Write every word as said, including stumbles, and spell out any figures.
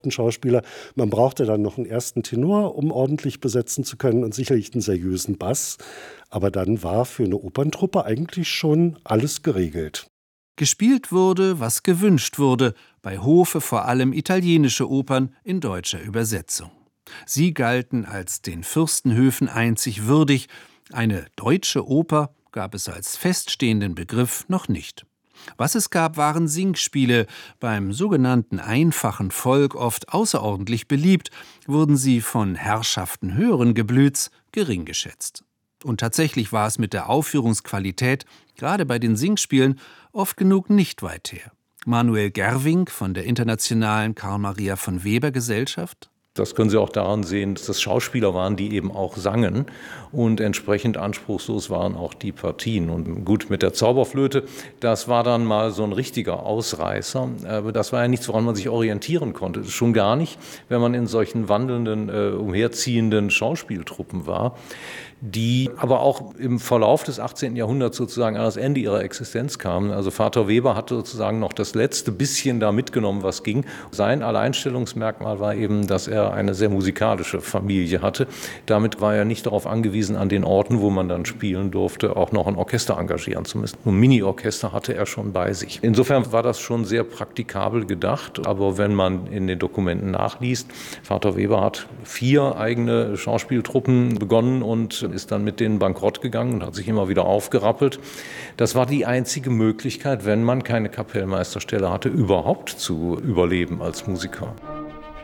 Schauspieler. Man brauchte dann noch einen ersten Tenor, um ordentlich besetzen zu können und sicherlich einen seriösen Bass. Aber dann war für eine Operntruppe eigentlich schon alles geregelt. Gespielt wurde, was gewünscht wurde, bei Hofe vor allem italienische Opern in deutscher Übersetzung. Sie galten als den Fürstenhöfen einzig würdig. Eine deutsche Oper gab es als feststehenden Begriff noch nicht. Was es gab, waren Singspiele. Beim sogenannten einfachen Volk oft außerordentlich beliebt, wurden sie von Herrschaften höheren Geblüts gering geschätzt. Und tatsächlich war es mit der Aufführungsqualität, gerade bei den Singspielen, oft genug nicht weit her. Manuel Gerwing von der Internationalen Karl Maria von Weber Gesellschaft. Das können Sie auch daran sehen, dass das Schauspieler waren, die eben auch sangen und entsprechend anspruchslos waren auch die Partien. Und gut, mit der Zauberflöte, das war dann mal so ein richtiger Ausreißer. Aber das war ja nichts, woran man sich orientieren konnte. Schon gar nicht, wenn man in solchen wandelnden, äh, umherziehenden Schauspieltruppen war, die aber auch im Verlauf des achtzehnten Jahrhunderts sozusagen an das Ende ihrer Existenz kamen. Also Vater Weber hatte sozusagen noch das letzte bisschen da mitgenommen, was ging. Sein Alleinstellungsmerkmal war eben, dass er eine sehr musikalische Familie hatte. Damit war er nicht darauf angewiesen, an den Orten, wo man dann spielen durfte, auch noch ein Orchester engagieren zu müssen. Ein Mini-Orchester hatte er schon bei sich. Insofern war das schon sehr praktikabel gedacht. Aber wenn man in den Dokumenten nachliest, Vater Weber hat vier eigene Schauspieltruppen begonnen und ist dann mit denen bankrott gegangen und hat sich immer wieder aufgerappelt. Das war die einzige Möglichkeit, wenn man keine Kapellmeisterstelle hatte, überhaupt zu überleben als Musiker.